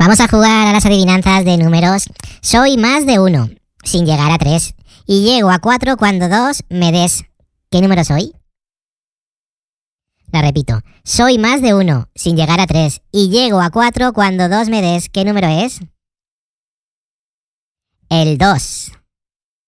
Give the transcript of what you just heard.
Vamos a jugar a las adivinanzas de números. Soy más de 1, sin llegar a 3. Y llego a 4 cuando 2 me des. ¿Qué número soy? La repito. Soy más de 1, sin llegar a 3. Y llego a 4 cuando 2 me des. ¿Qué número es? El 2.